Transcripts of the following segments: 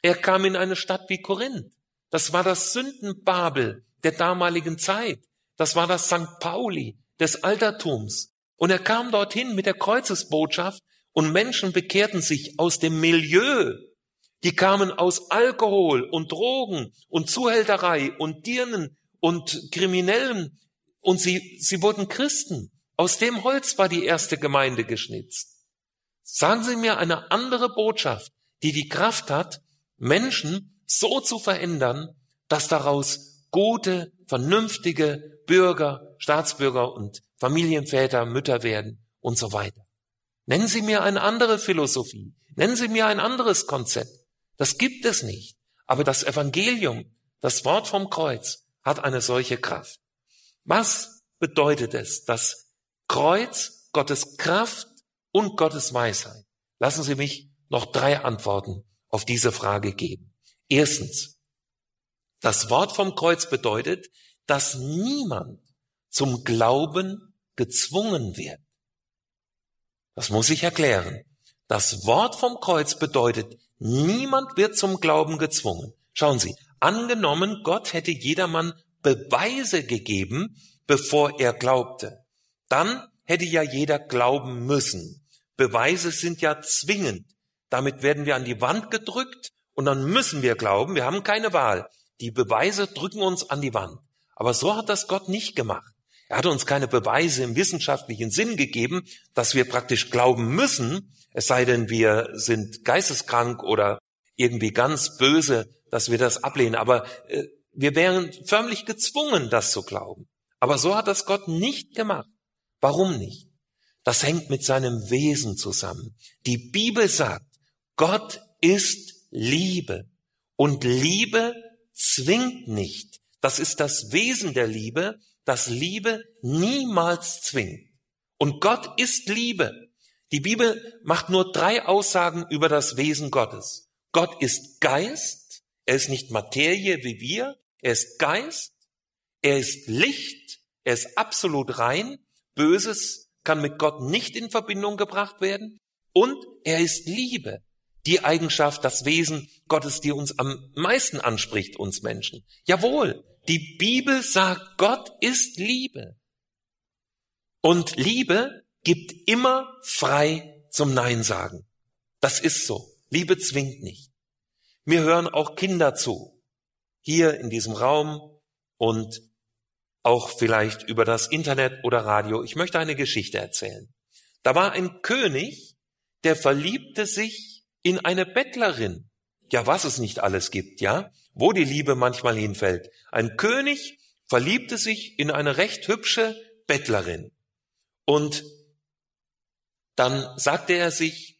Er kam in eine Stadt wie Korinth. Das war das Sündenbabel der damaligen Zeit. Das war das St. Pauli des Altertums. Und er kam dorthin mit der Kreuzesbotschaft und Menschen bekehrten sich aus dem Milieu. Die kamen aus Alkohol und Drogen und Zuhälterei und Dirnen und Kriminellen und sie wurden Christen. Aus dem Holz war die erste Gemeinde geschnitzt. Sagen Sie mir eine andere Botschaft, die die Kraft hat, Menschen so zu verändern, dass daraus gute, vernünftige Bürger, Staatsbürger und Familienväter, Mütter werden und so weiter. Nennen Sie mir eine andere Philosophie, nennen Sie mir ein anderes Konzept. Das gibt es nicht. Aber das Evangelium, das Wort vom Kreuz, hat eine solche Kraft. Was bedeutet es, das Kreuz, Gottes Kraft und Gottes Weisheit? Lassen Sie mich noch 3 Antworten auf diese Frage geben. Erstens, das Wort vom Kreuz bedeutet, dass niemand zum Glauben gezwungen wird. Das muss ich erklären. Das Wort vom Kreuz bedeutet, niemand wird zum Glauben gezwungen. Schauen Sie, angenommen, Gott hätte jedermann Beweise gegeben, bevor er glaubte. Dann hätte ja jeder glauben müssen. Beweise sind ja zwingend. Damit werden wir an die Wand gedrückt und dann müssen wir glauben. Wir haben keine Wahl. Die Beweise drücken uns an die Wand. Aber so hat das Gott nicht gemacht. Er hat uns keine Beweise im wissenschaftlichen Sinn gegeben, dass wir praktisch glauben müssen, es sei denn, wir sind geisteskrank oder irgendwie ganz böse, dass wir das ablehnen. Aber wir wären förmlich gezwungen, das zu glauben. Aber so hat das Gott nicht gemacht. Warum nicht? Das hängt mit seinem Wesen zusammen. Die Bibel sagt, Gott ist Liebe. Und Liebe zwingt nicht. Das ist das Wesen der Liebe, dass Liebe niemals zwingt. Und Gott ist Liebe. Die Bibel macht nur 3 Aussagen über das Wesen Gottes. Gott ist Geist, er ist nicht Materie wie wir, er ist Geist, er ist Licht, er ist absolut rein, Böses kann mit Gott nicht in Verbindung gebracht werden und er ist Liebe, die Eigenschaft, das Wesen Gottes, die uns am meisten anspricht, uns Menschen. Jawohl, die Bibel sagt, Gott ist Liebe. Und Liebe gibt immer frei zum Nein sagen. Das ist so. Liebe zwingt nicht. Mir hören auch Kinder zu, hier in diesem Raum und auch vielleicht über das Internet oder Radio. Ich möchte eine Geschichte erzählen. Da war ein König, der verliebte sich in eine Bettlerin. Ja, was es nicht alles gibt, ja? Wo die Liebe manchmal hinfällt. Ein König verliebte sich in eine recht hübsche Bettlerin. Und dann sagte er sich,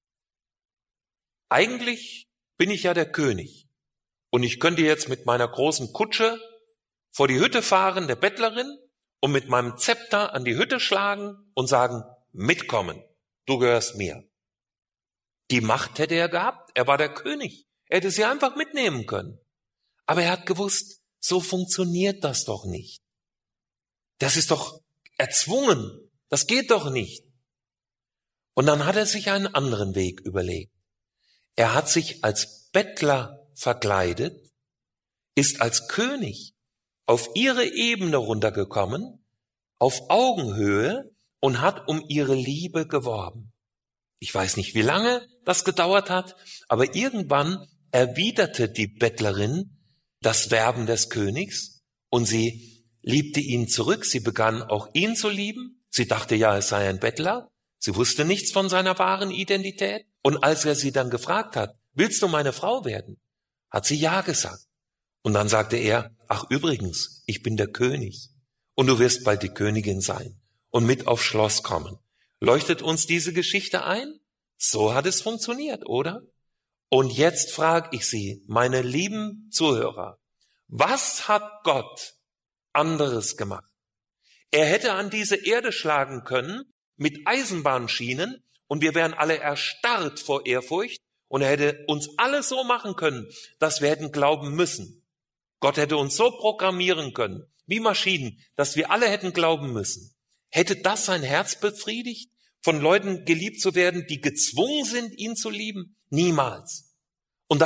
eigentlich bin ich ja der König. Und ich könnte jetzt mit meiner großen Kutsche vor die Hütte fahren, der Bettlerin, und mit meinem Zepter an die Hütte schlagen und sagen, mitkommen, du gehörst mir. Die Macht hätte er gehabt, er war der König. Er hätte sie einfach mitnehmen können. Aber er hat gewusst, so funktioniert das doch nicht. Das ist doch erzwungen, das geht doch nicht. Und dann hat er sich einen anderen Weg überlegt. Er hat sich als Bettler verkleidet, ist als König auf ihre Ebene runtergekommen, auf Augenhöhe und hat um ihre Liebe geworben. Ich weiß nicht, wie lange das gedauert hat, aber irgendwann erwiderte die Bettlerin das Werben des Königs und sie liebte ihn zurück. Sie begann auch ihn zu lieben. Sie dachte ja, es sei ein Bettler. Sie wusste nichts von seiner wahren Identität. Und als er sie dann gefragt hat, willst du meine Frau werden? Hat sie ja gesagt. Und dann sagte er, ach übrigens, ich bin der König und du wirst bald die Königin sein und mit aufs Schloss kommen. Leuchtet uns diese Geschichte ein? So hat es funktioniert, oder? Und jetzt frage ich Sie, meine lieben Zuhörer, was hat Gott anderes gemacht? Er hätte an diese Erde schlagen können mit Eisenbahnschienen und wir wären alle erstarrt vor Ehrfurcht und er hätte uns alle so machen können, dass wir hätten glauben müssen. Gott hätte uns so programmieren können, wie Maschinen, dass wir alle hätten glauben müssen. Hätte das sein Herz befriedigt, von Leuten geliebt zu werden, die gezwungen sind, ihn zu lieben? Niemals.